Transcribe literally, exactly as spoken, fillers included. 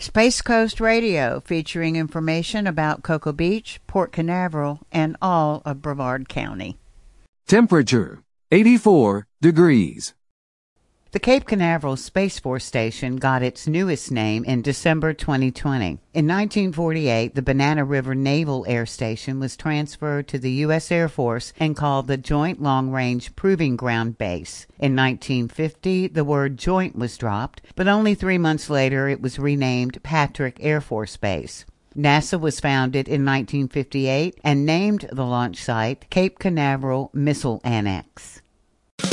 Space Coast Radio, featuring information about Cocoa Beach, Port Canaveral, and all of Brevard County. Temperature, eighty-four degrees. The Cape Canaveral Space Force Station got its newest name in December twenty twenty. In nineteen forty-eight, the Banana River Naval Air Station was transferred to the U S Air Force and called the Joint Long Range Proving Ground Base. In nineteen fifty, the word joint was dropped, but only three months later it was renamed Patrick Air Force Base. NASA was founded in nineteen fifty-eight and named the launch site Cape Canaveral Missile Annex.